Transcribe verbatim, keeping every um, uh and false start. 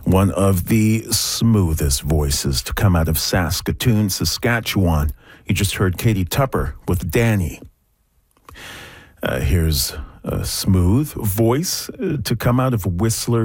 one of the smoothest voices to come out of Saskatoon, Saskatchewan. You just heard Katie Tupper with Danny. Uh, here's a smooth voice uh, to come out of Whistler,